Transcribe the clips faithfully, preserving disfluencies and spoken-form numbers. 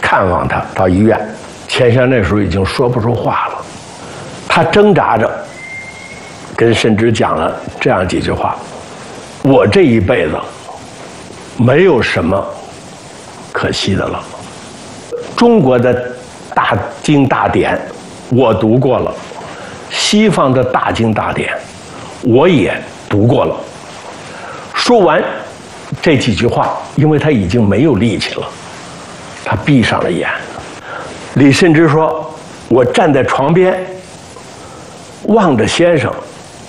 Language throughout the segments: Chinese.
看望他到医院。钱山那时候已经说不出话了，他挣扎着跟慎之讲了这样几句话：我这一辈子没有什么可惜的了。中国的大经大典我读过了，西方的大经大典我也读过了。说完这几句话，因为他已经没有力气了，他闭上了眼。李慎之说：我站在床边望着先生，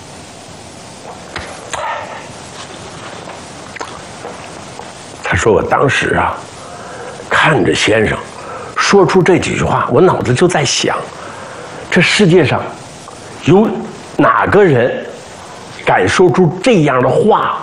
他说我当时啊看着先生说出这几句话，我脑子就在想，这世界上有哪个人敢说出这样的话？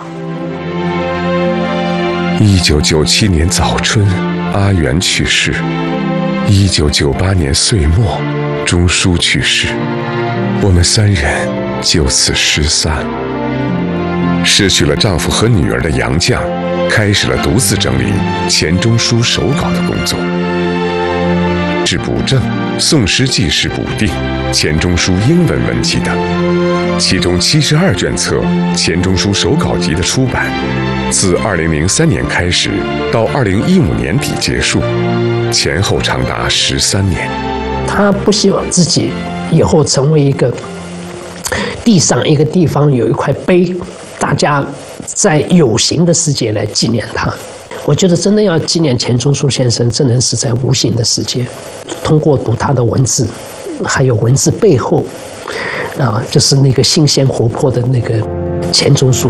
一九九七年早春，阿元去世；一九九八年岁末，钟书去世。我们三人就此失散。失去了丈夫和女儿的杨绛，开始了独自整理钱钟书手稿的工作。是补正，宋诗纪是补订钱钟书英文文集的，其中七十二卷册钱钟书手稿集的出版，自二零零三年开始到二零一五年底结束，前后长达十三年。 他不希望自己以后成为一个地上一个地方有一块碑，大家在有形的世界来纪念他。我觉得真的要纪念钱钟书先生，真的是在无形的世界，通过读他的文字，还有文字背后啊，就是那个新鲜活泼的那个钱钟书。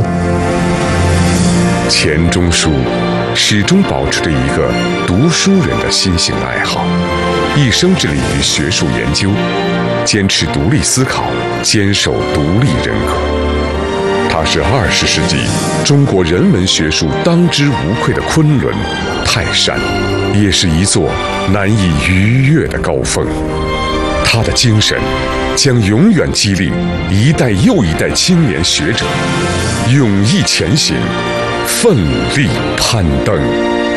钱钟书始终保持着一个读书人的新型爱好，一生致力于学术研究，坚持独立思考，坚守独立人格。他是二十世纪中国人文学术当之无愧的昆仑、泰山，也是一座难以逾越的高峰。他的精神将永远激励一代又一代青年学者勇毅前行，奋力攀登。